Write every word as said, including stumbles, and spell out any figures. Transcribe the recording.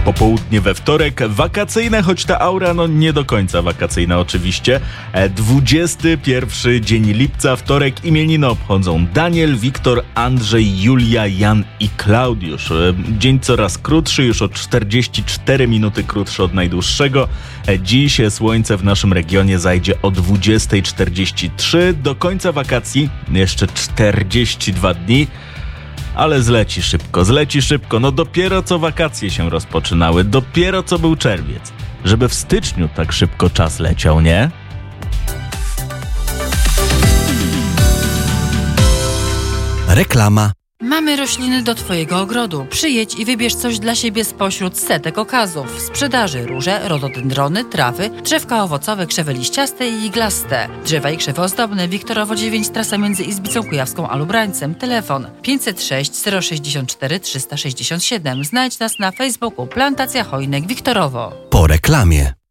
Popołudnie we wtorek, wakacyjne, choć ta aura no nie do końca wakacyjna oczywiście. dwudziesty pierwszy dzień lipca, wtorek, imieniny obchodzą Daniel, Wiktor, Andrzej, Julia, Jan i Klaudiusz. Dzień coraz krótszy, już o czterdzieści cztery minuty krótszy od najdłuższego. Dziś słońce w naszym regionie zajdzie o dwudziesta czterdzieści trzy. Do końca wakacji jeszcze czterdzieści dwa dni. Ale zleci szybko, zleci szybko. No dopiero co wakacje się rozpoczynały, dopiero co był czerwiec. Żeby w styczniu tak szybko czas leciał, nie? Reklama. Mamy rośliny do Twojego ogrodu. Przyjedź i wybierz coś dla siebie spośród setek okazów. W sprzedaży róże, rododendrony, trawy, drzewka owocowe, krzewy liściaste i iglaste. Drzewa i krzewy ozdobne. Wiktorowo dziewięć, trasa między Izbicą Kujawską a Lubrańcem. Telefon pięćset sześć zero sześćdziesiąt cztery trzysta sześćdziesiąt siedem. Znajdź nas na Facebooku Plantacja Chojnek Wiktorowo. Po reklamie.